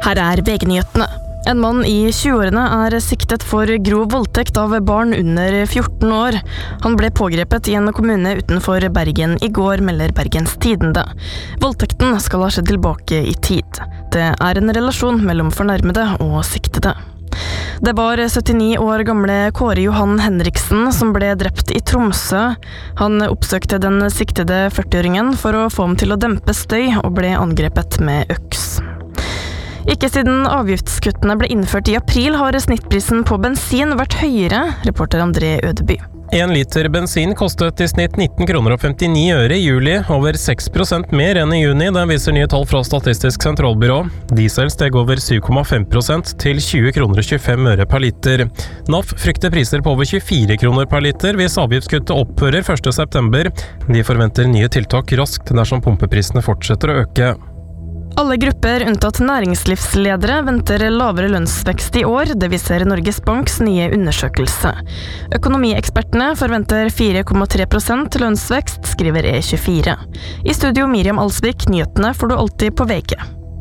Her VG-nyhetene. En mann i 20-årene siktet for grov voldtekt av barn under 14 år. Han ble pågrepet i en kommune utenfor Bergen i går, melder Bergens Tidende. Voldtekten skal ha skjedd tilbake i tid. Det en relasjon mellom fornærmede og siktede. Det var 79 år gamle Kåre Johan Henriksen som ble drept i Tromsø. Han oppsøkte den siktede 40-åringen for å få ham til å dempe støy og ble angrepet med øks. Ikke siden avgiftskuttene ble innført i april har snittprisen på bensin vært høyere, reporter André Ødeby. 1 liter bensin kostet i snitt 19,59 kroner i juli, over 6% mer enn i juni, det viser nye tall fra Statistisk sentralbyrå. Diesel steg over 7,5% til 20,25 kroner per liter. NAF frykter priser på over 24 kroner per liter hvis avgiftskuttet opphører 1. september. De forventer nye tiltak raskt dersom pumpeprisene fortsetter å øke. Alle grupper unntatt næringslivsledere venter lavere lønnsvekst i år, det viser Norges Banks nye undersøkelse. Økonomiekspertene forventer 4,3% lønnsvekst, skriver E24. I studio Miriam Alsvik, nyhetene får du alltid på VG.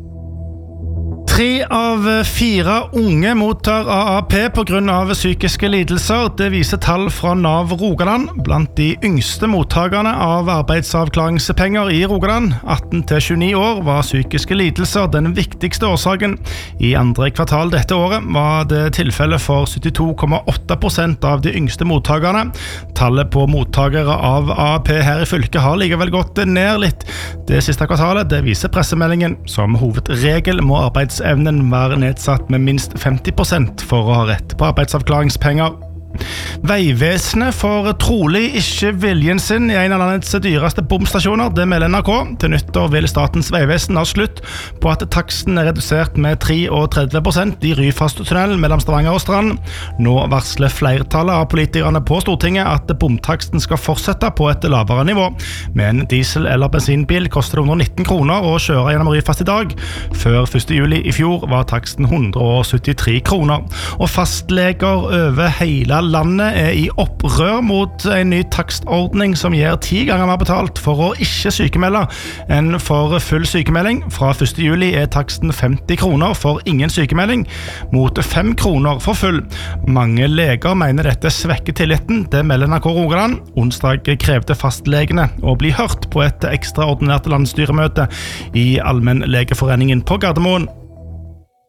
3 av 4 unge mottar AAP på grunn av psykiske lidelser. Det viser tall fra NAV Rogaland. Blant de yngste mottagerne av arbeidsavklaringspenger i Rogaland, 18 til 29 år, var psykiske lidelser den viktigste årsaken. I andre kvartal dette året var det tilfelle for 72,8% av de yngste mottagerne. Tallet på mottagere av AAP her i fylket har likevel gått ned litt. Det siste kvartalet, det viser pressemeldingen. Som hovedregel må arbeidsevnen være nedsatt med minst 50% for å ha rett på arbeidsavklaringspenger. Veivesenet får trolig ikke viljen sin i en av landets dyreste bomstasjoner, det melder NRK. Til nyttår vil Statens vegvesen ha slutt på at taksten redusert med 33% i Ryfasttunnelen mellom Stavanger og Strand. Nå varsler flertallet av politikerne på Stortinget at bomtaksten skal fortsette på et lavere nivå. Med en diesel- eller bensinbil koster det 119 kroner å kjøre gjennom Ryfast i dag. Før 1. juli i fjor var taksten 173 kroner. Og fastleger over hele landet i opprør mot en ny takstordning som gir 10 ganger mer betalt for å ikke sykemelde enn for full sykemelding. Fra 1. juli taksten 50 kroner for ingen sykemelding, mot 5 kroner for full. Mange leger mener dette svekker tilliten, det melder NRK Rogaland. Onsdag krevde fastlegene å bli hørt på et ekstraordinært landsstyremøte i Allmennlegeforeningen på Gardermoen.